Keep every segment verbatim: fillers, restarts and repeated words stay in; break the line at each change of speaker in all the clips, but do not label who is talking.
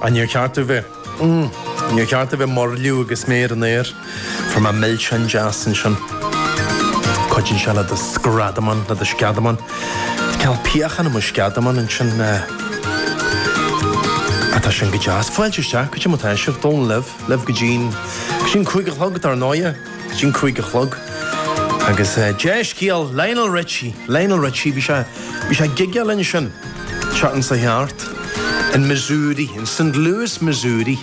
an níor cearta bheith. Mm, níor cearta bheith morliú agus méar an éir from a milchan jasan sin. Coidin se le a scradaman le a scadaman. Ceall piachan am a scadaman an sin a tá sin go jazz. Fáilte se, go mu tá sih dón leh, leh go dín. Go sin chuig a chlog ar náide, go sin chuig a chlog. Agus Jais Gial, Lionel Richie, Lionel Richie, bhí sé bhí sé gigeal in sin, seacan sa cheart, in Missouri, in Saint Louis, Missouri.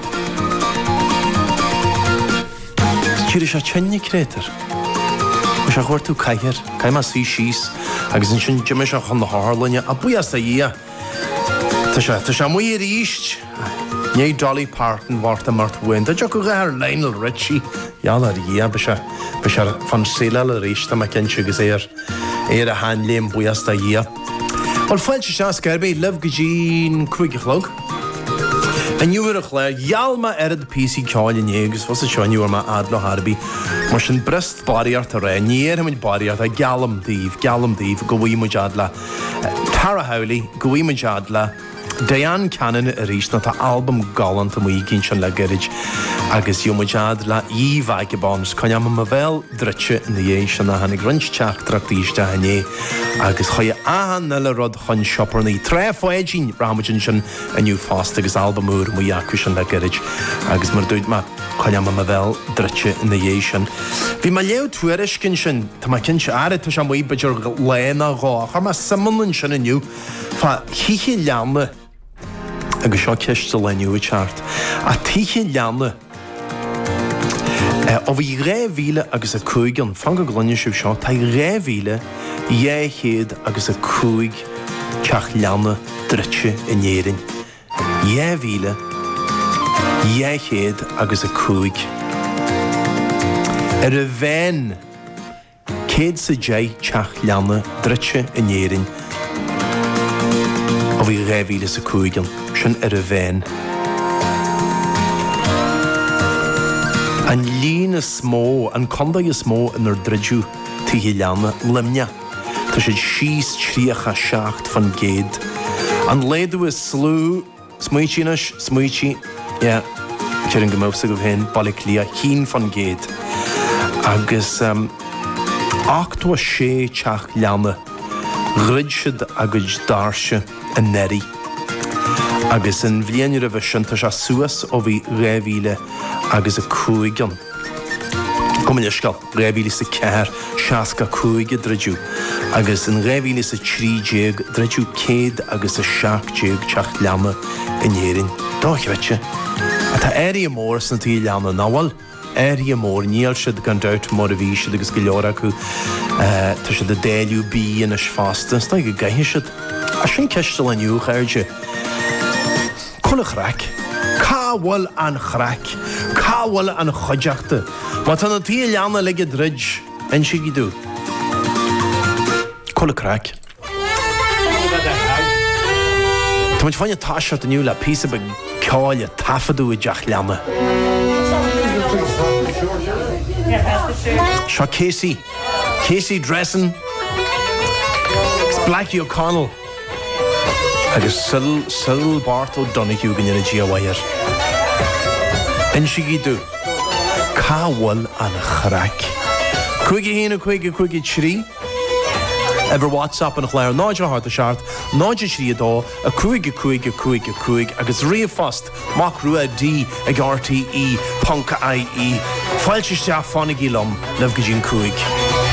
Tíir sé tenne crétar. Bhí sé chuir tú caiir, caiim a sí síos, agus in sin Jimmy se chun na hálainne, a buas a dhé. Tá sé, tá sé muí ríist, né Dolly Parton bhharta mart bhain, tá go gair Lionel Richie, Iall ar dhé, bhí sé Ba sé fan síle a ríist am a cinse agus éir éar a hain léim buas a dhé. Bhil fáilte se scairbe leh go dín chuig a chlog. A nniuar a chléir, Ialma ar a P C ceáil in égus, fos a seo nniuar ma adlo Harbi, mar sin brist bariart a ré, níar hamuid bariart a galam díomh, galam díomh, go bhí muid adla. Tara Howley, go bhí muid adla. Diane Cannon a ríist na tá album galant am íginn sin le gairid agus iomaidead le íhhaige báns chuine am a bhil drite na dhé sin na hanig rinsteach trachtíiste hané agus chuide ahan na le rud chun siopar naí tre fáidín rámidin sin a nniu fásta agus albumúr mu acu sin le gairid agus mar dúid ma chuine am a bhil drite na dhé sin. Bhí ma leo tuairiscin sin tá ma cin se airad tá se mu beidir léna gá chu ma simman sin aniu fa chichi leanna agus seo ceiste leniu a teart. A tíché leanna ó bhí réhhíle agus a cúigan fan go glunne sib seo, tá réhhíle dhéchéad agus a cúig ceach leanna drite in éirin. Dhéhhíle dhéchéad agus a cúig. Ar a bhéin céad sa dé ceach leanna drite in éirin ó bhí réhhíle sa cúigan. Sin ar a bhéin. An lín is smó, an conda is smó in ar dridú tíhí leanna limne. Tá sé síos tríocha seacht fan géad. An léadú is slú, smuitinas, smuiti, ja, tíir an gomósa go bhéin, bailach lia, hín fan géad. Agus um, achtú sé teach leanna, ridsiad agus darse in neri. Agus in bhliainne a bheith sin tá se suas ó bhí réhhíle agus a cúigan. Cumann iscail réhhíle sa ceair seasca cúige dridú, agus in réhhíle sa trídéag dridú céad agus a seaachdéag teach leanna in éirin. Dáithreite. A tá éirí mór san tí leanna náhal, éirí mór níl siad gan deit mór a bhí siad agus go leor acu tá siad a déiliú bí in is fásta, sta go gaithe siad. A sin ceiste leniu chairde. Cúla chrac, cáhfuil an chrac, cáhfuil an choideachta. Má tá na tí leanna le go drid in si dú. Cúla crac. Tá muid fáinne táisiart aniu le písa be ceáil a tafadú i deach leanna. Seo Casey, Casey Dressen, Blackie O'Connell. Agus Sil, Sil Barto Donahue gan yn y G-Awair. Yn si gydw, cáhfuil an chrac. Cwigi hyn o cwigi cwigi tri. Efer WhatsApp yn chléir náid o hart a siart, náid o tri a do, a cwigi cwigi cwigi cwigi, agus ri fast, mac rua D, ag R T E, Ponca I E. Fáilte steach fánig i lom, lef gydyn cwig.